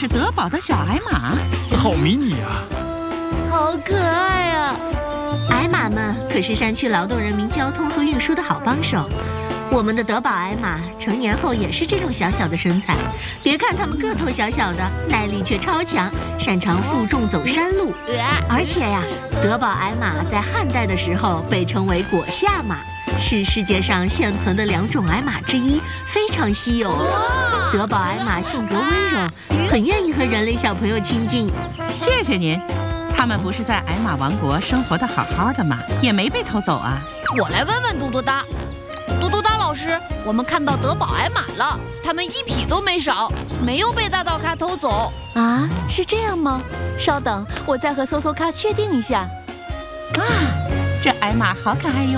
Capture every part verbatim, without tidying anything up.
是德宝的小矮马， 好迷你啊！ 好可爱啊！ 矮马们可是山区劳动人民交通和运输的好帮手。我们的德宝矮马成年后也是这种小小的身材，别看它们个头小小的，耐力却超强，擅长负重走山路。而且呀，德宝矮马在汉代的时候被称为果下马，是世界上现存的两种矮马之一，非常稀有。德宝矮马性格温柔，很愿意和人类小朋友亲近。 谢谢您。他们不是在矮马王国生活的好好的吗？也没被偷走啊。 我来问问嘟嘟哒。嘟嘟哒老师，我们看到德宝矮马了，它们一匹都没少，没有被大盗咖偷走啊？是这样吗？稍等，我再和搜搜咖确定一下。 啊，这矮马好可爱哟！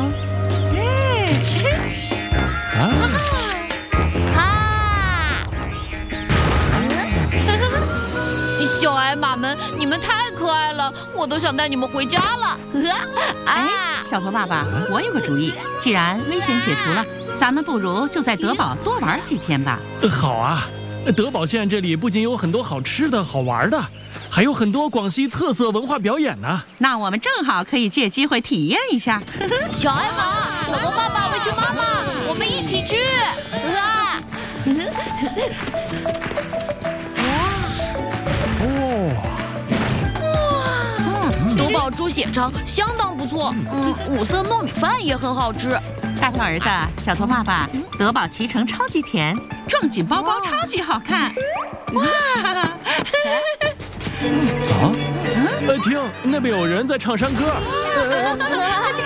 哎， 啊！ 啊！小矮马们，你们太可爱了，我都想带你们回家了。 哎，小头爸爸，我有个主意，既然危险解除了，咱们不如就在德宝多玩几天吧。 好啊，德宝县这里不仅有很多好吃的好玩的，还有很多广西特色文化表演呢。 那我们正好可以借机会体验一下。 小矮马，我和爸爸、围裙妈妈，我们一起去。啊！德宝猪血肠相当不错，嗯，五色糯米饭也很好吃。 大头儿子，小头爸爸，德宝脐橙超级甜，撞紧包包超级好看。哇！ 啊！呃，听，那边有人在唱山歌。